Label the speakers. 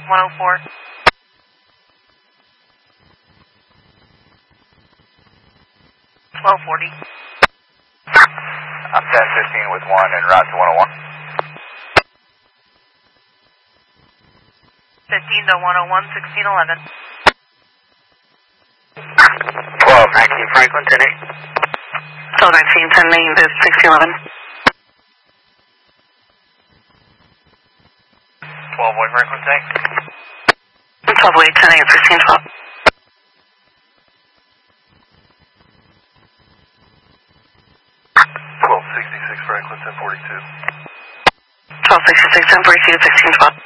Speaker 1: 104. 1240.
Speaker 2: I'm 1015 with 1 en route to 101.
Speaker 1: 15 to 101, 1611.
Speaker 2: 1219 Franklin, 10-8.
Speaker 1: 1219, 10 main to 1611.
Speaker 2: 12 Boy Franklin, tank.
Speaker 1: 12 way, 10 8, 1612.
Speaker 2: 1266 Franklin, 1042.
Speaker 1: 1266, 1042, 1612.